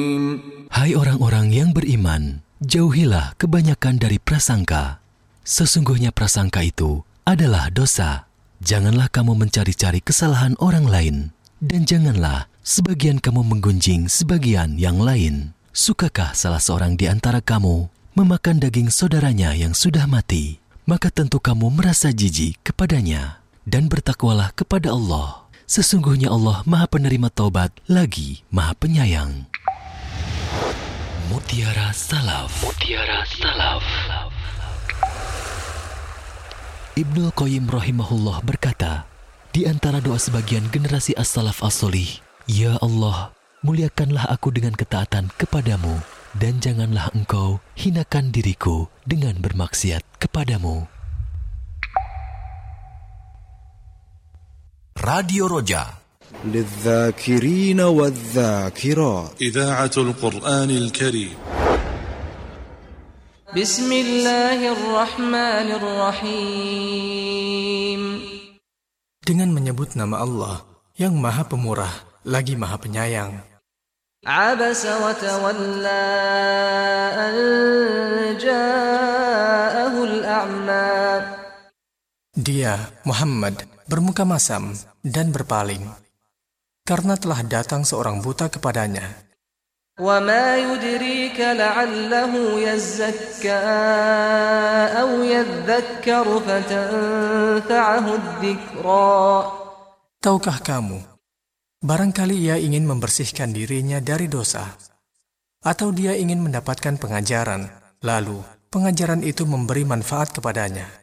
Hai orang-orang yang beriman, jauhilah kebanyakan dari prasangka. Sesungguhnya prasangka itu adalah dosa. Janganlah kamu mencari-cari kesalahan orang lain, dan janganlah sebagian kamu menggunjing sebagian yang lain. Sukakah salah seorang di antara kamu memakan daging saudaranya yang sudah mati? Maka tentu kamu merasa jijik kepadanya. Dan bertakwalah kepada Allah. Sesungguhnya Allah Maha Penerima Taubat lagi Maha Penyayang. Mutiara Salaf. Mutiara Salaf. Ibnul Qayyim rahimahullah berkata, di antara doa sebagian generasi as-salaf as-solih, Ya Allah, muliakanlah aku dengan ketaatan kepadamu, dan janganlah engkau hinakan diriku dengan bermaksiat kepadamu. Radio Roja للذاكرين والذاكرات إذاعة القرآن الكريم. بسم الله الرحمن الرحيم. Dengan menyebut nama Allah yang Maha Pemurah lagi Maha Penyayang. عبس وتولى أن جاءه الأعمى. Dia, Muhammad, bermuka masam dan berpaling karena telah datang seorang buta kepadanya. وما يدريك لعله يزكى أو يذكر فتنفعه الذكرى. Tahukah kamu, barangkali ia ingin membersihkan dirinya dari dosa, atau dia ingin mendapatkan pengajaran, lalu pengajaran itu memberi manfaat kepadanya.